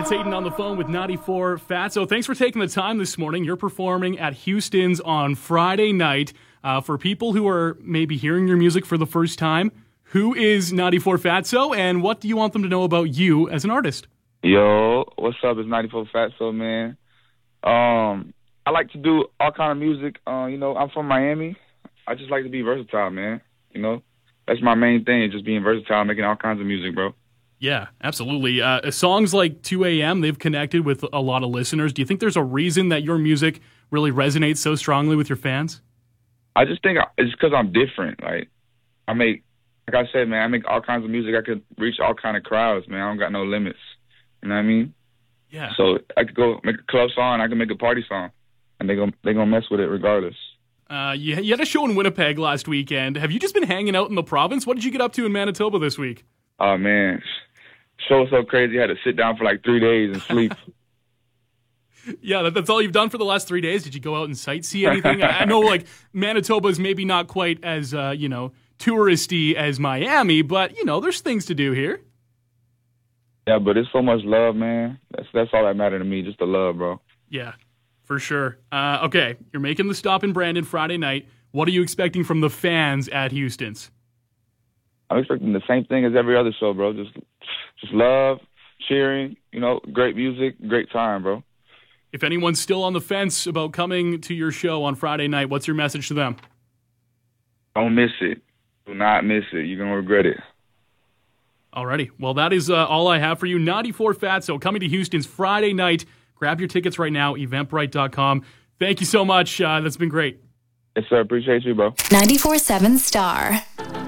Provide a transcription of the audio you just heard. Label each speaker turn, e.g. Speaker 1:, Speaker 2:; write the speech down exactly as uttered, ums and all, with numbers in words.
Speaker 1: It's Hayden on the phone with ninety-four Fatso. Thanks for taking the time this morning. You're performing at Houston's on Friday night. Uh, for people who are maybe hearing your music for the first time, who is ninety-four Fatso, and what do you want them to know about you as an artist?
Speaker 2: Yo, what's up? It's ninety-four Fatso, man. Um, I like to do all kind of music. Uh, you know, I'm from Miami. I just like to be versatile, man. You know, that's my main thing, just being versatile, making all kinds of music, bro.
Speaker 1: Yeah, absolutely. Uh, songs like two a.m., they've connected with a lot of listeners. Do you think there's a reason that your music really resonates so strongly with your fans?
Speaker 2: I just think it's because I'm different. Like, I make, like I said, man, I make all kinds of music. I could reach all kind of crowds, man. I don't got no limits. You know what I mean?
Speaker 1: Yeah.
Speaker 2: So I could go make a club song. I can make a party song, and they gonna they gonna mess with it regardless.
Speaker 1: Uh, you, you had a show in Winnipeg last weekend. Have you just been hanging out in the province? What did you get up to in Manitoba this week?
Speaker 2: Oh man, show was so crazy. I had to sit down for like three days and sleep.
Speaker 1: Yeah, that, that's all you've done for the last three days? Did you go out and sightsee anything? I, I know, like, Manitoba is maybe not quite as, uh, you know, touristy as Miami, but, you know, there's things to do here.
Speaker 2: Yeah, but it's so much love, man. That's that's all that matters to me, just the love, bro.
Speaker 1: Yeah, for sure. Uh, okay, you're making the stop in Brandon Friday night. What are you expecting from the fans at Houston's?
Speaker 2: I'm expecting the same thing as every other show, bro. Just, just love, cheering, you know, great music, great time, bro.
Speaker 1: If anyone's still on the fence about coming to your show on Friday night, what's your message to them?
Speaker 2: Don't miss it. Do not miss it. You're going to regret it.
Speaker 1: Alrighty. Well, that is uh, all I have for you. ninety-four Fatso coming to Houston's Friday night. Grab your tickets right now, eventbrite dot com. Thank you so much. Uh, that's been great.
Speaker 2: Yes, sir. Appreciate you, bro.
Speaker 3: ninety-four seven Star.